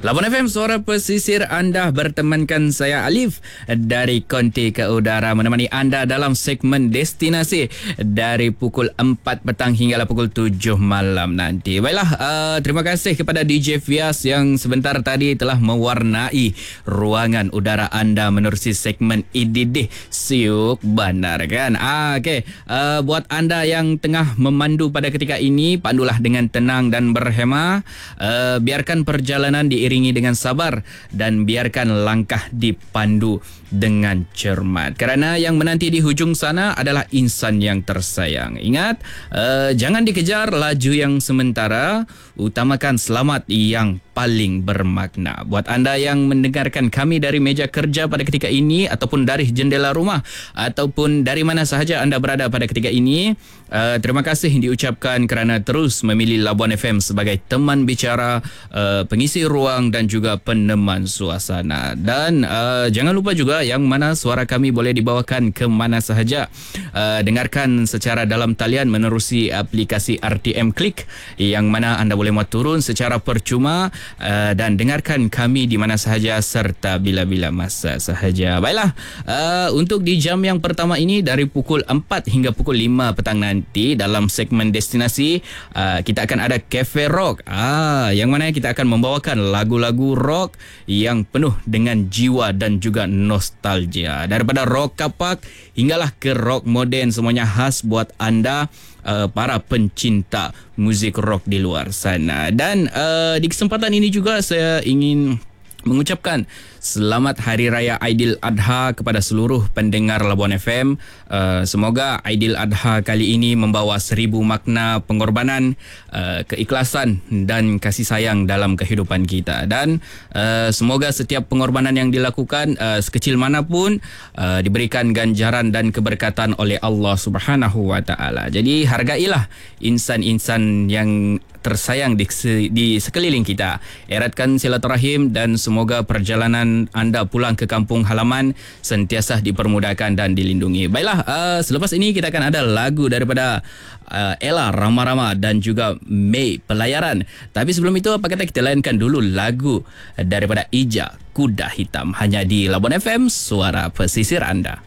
Labuan FM, suara pesisir anda, bertemankan saya Alif dari Konti ke Udara, menemani anda dalam segmen destinasi dari pukul 4 petang hinggalah pukul 7 malam nanti. Baiklah, terima kasih kepada DJ Fias yang sebentar tadi telah mewarnai ruangan udara anda menerusi segmen IDD Siuk Bandar kan. Okey, buat anda yang tengah memandu pada ketika ini, pandulah dengan tenang dan berhemah. Biarkan perjalanan diiringi dengan sabar dan biarkan langkah dipandu dengan cermat, kerana yang menanti di hujung sana adalah insan yang tersayang. Ingat, jangan dikejar laju yang sementara, utamakan selamat yang paling bermakna. Buat anda yang mendengarkan kami dari meja kerja pada ketika ini, ataupun dari jendela rumah, ataupun dari mana sahaja anda berada pada ketika ini, terima kasih diucapkan kerana terus memilih Labuan FM sebagai teman bicara, pengisi ruang dan juga peneman suasana. Dan jangan lupa juga yang mana suara kami boleh dibawakan ke mana sahaja. Dengarkan secara dalam talian menerusi aplikasi RTM Click, yang mana anda boleh muat turun secara percuma, dan dengarkan kami di mana sahaja serta bila-bila masa sahaja. Baiklah, untuk di jam yang pertama ini dari pukul 4 hingga pukul 5 petang nanti, dalam segmen destinasi, kita akan ada Cafe Rock, yang mana kita akan membawakan lagu-lagu rock yang penuh dengan jiwa dan juga nostalgia. Daripada rock kapak hinggalah ke rock moden, semuanya khas buat anda, para pencinta muzik rock di luar sana. Dan di kesempatan ini juga saya ingin mengucapkan selamat Hari Raya Aidiladha kepada seluruh pendengar Labuan FM. Semoga Aidiladha kali ini membawa 1000 makna pengorbanan, keikhlasan dan kasih sayang dalam kehidupan kita. Dan semoga setiap pengorbanan yang dilakukan, sekecil manapun, diberikan ganjaran dan keberkatan oleh Allah Subhanahu Wa Taala. Jadi hargailah insan-insan yang tersayang di sekeliling kita. Eratkan silaturahim dan semoga perjalanan anda pulang ke kampung halaman sentiasa dipermudahkan dan dilindungi. Baiklah, selepas ini kita akan ada lagu daripada Ella Rama-Rama dan juga Mei Pelayaran. Tapi sebelum itu, apa kata kita layankan dulu lagu daripada Ija, Kuda Hitam, hanya di Labuan FM, suara pesisir anda.